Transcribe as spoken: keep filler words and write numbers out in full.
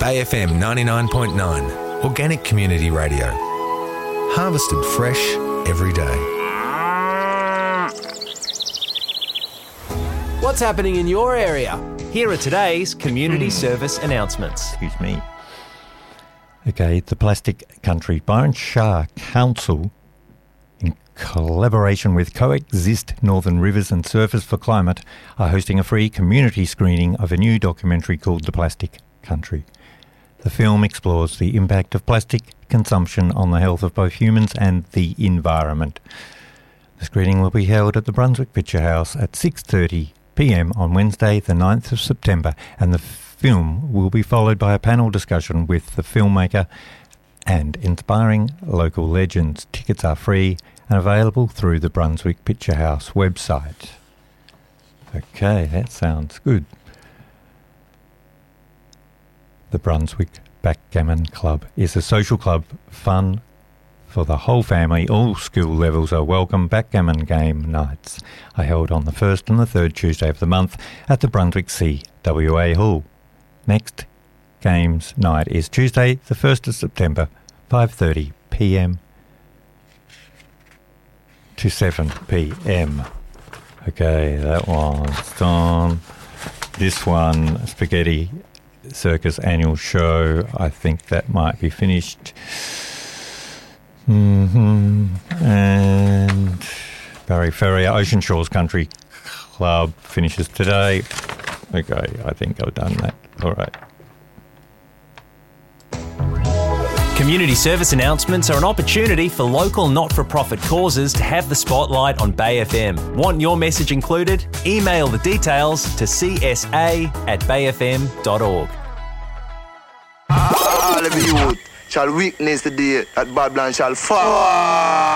A F M ninety-nine point nine, Organic Community Radio. Harvested fresh every day. What's happening in your area? Here are today's community service announcements. Excuse me. Okay, the Plastic Country Byron Shah Council, in collaboration with Coexist Northern Rivers and Surfers for Climate, are hosting a free community screening of a new documentary called The Plastic Country. The film explores the impact of plastic consumption on the health of both humans and the environment. The screening will be held at the Brunswick Picture House at six thirty p m on Wednesday the ninth of September, and the film will be followed by a panel discussion with the filmmaker and inspiring local legends. Tickets are free and available through the Brunswick Picture House website. Okay, that sounds good. The Brunswick Backgammon Club is a social club, fun for the whole family. All school levels are welcome. Backgammon game nights are held on the first and the third Tuesday of the month at the Brunswick C W A Hall. Next games night is Tuesday the first of September, five thirty p m to seven p m. Okay, that one's done. This one, Spaghetti Circus annual show, I think that might be finished. Mm-hmm. And Barry Ferrier Ocean Shores Country Club finishes today. Okay, I think I've done that. All right. Community service announcements are an opportunity for local not-for-profit causes to have the spotlight on Bay F M. Want your message included? Email the details to c s a at bay f m dot org. All of you shall witness the day that Babylon shall fall.